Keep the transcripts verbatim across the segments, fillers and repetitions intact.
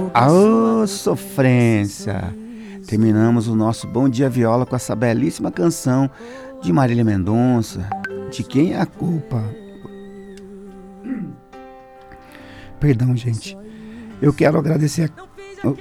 Ô, sofrência! Terminamos o nosso Bom Dia Viola com essa belíssima canção de Marília Mendonça, De Quem é a Culpa. Perdão, gente. Eu quero agradecer a... Oh.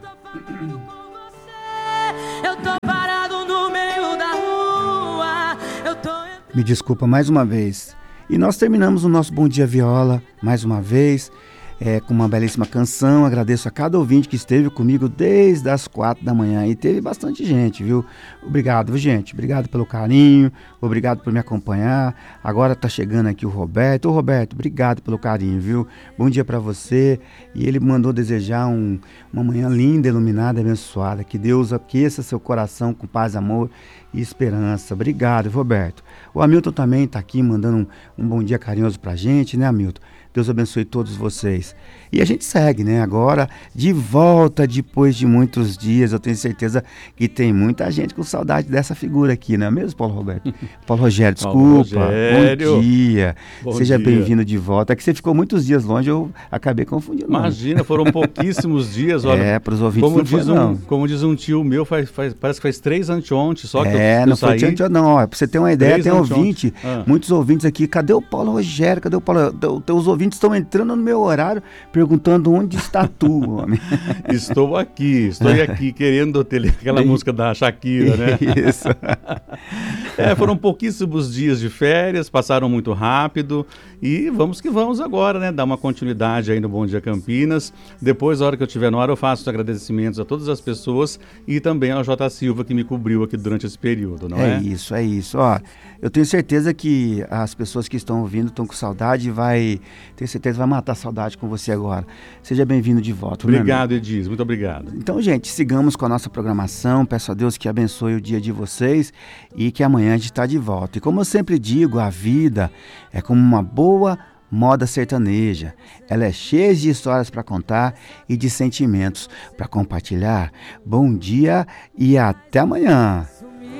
Me desculpa mais uma vez. E nós terminamos o nosso Bom Dia Viola mais uma vez, é, com uma belíssima canção. Agradeço a cada ouvinte que esteve comigo desde as quatro da manhã. E teve bastante gente, viu? Obrigado, viu, gente? Obrigado pelo carinho, obrigado por me acompanhar. Agora tá chegando aqui o Roberto. Ô, Roberto, obrigado pelo carinho, viu? Bom dia para você. E ele mandou desejar um, uma manhã linda, iluminada, abençoada. Que Deus aqueça seu coração com paz, amor e esperança. Obrigado, Roberto. O Hamilton também está aqui mandando um, um bom dia carinhoso pra gente, né, Hamilton? Deus abençoe todos vocês. E a gente segue, né? Agora, de volta depois de muitos dias. Eu tenho certeza que tem muita gente com saudade dessa figura aqui, não é mesmo, Paulo Roberto? Paulo Rogério, desculpa. Paulo Rogério. Bom dia. Bom Seja dia. bem-vindo de volta. É que você ficou muitos dias longe, eu acabei confundindo. Imagina, foram pouquíssimos dias. Olha, é, para os ouvintes como não diz, foi, um, não. como diz um tio meu, faz, faz, parece que faz três anteontem só que é, eu, não eu foi saí. antes, não. Ó, pra você ter uma ideia, Três tem anteontem. ouvinte, Ah. muitos ouvintes aqui. Cadê o Paulo Rogério? Cadê o Paulo? Os ouvintes estão entrando no meu horário, perguntando onde está tu, homem. Estou aqui, estou aqui querendo ter aquela música da Shakira, né? Isso. É, foram pouquíssimos dias de férias, passaram muito rápido e vamos que vamos agora, né? Dar uma continuidade aí no Bom Dia Campinas. Depois, a hora que eu estiver no ar, eu faço os agradecimentos a todas as pessoas e também ao J. Silva que me cobriu aqui durante esse período, não é? É isso, é isso. Ó, eu tenho certeza que as pessoas que estão ouvindo estão com saudade e vai, tenho certeza vai matar a saudade com você agora. Seja bem-vindo de volta. Obrigado, Edis, muito obrigado. Então, gente, sigamos com a nossa programação. Peço a Deus que abençoe o dia de vocês e que amanhã a gente está de volta. E como eu sempre digo, a vida é como uma boa moda sertaneja. Ela é cheia de histórias para contar e de sentimentos para compartilhar. Bom dia e até amanhã.